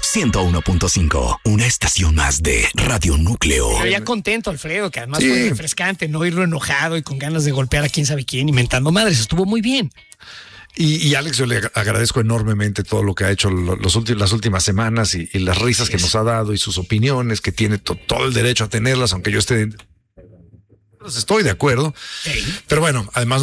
101.5, una estación más de Radio Núcleo. Pero ya contento, Alfredo, que además fue refrescante, no irlo enojado y con ganas de golpear a quién sabe quién, inventando madres. Estuvo muy bien. Y Alex, yo le agradezco enormemente todo lo que ha hecho las últimas semanas y las risas que nos ha dado y sus opiniones, que tiene todo el derecho a tenerlas, aunque yo estoy de acuerdo. Pero bueno, además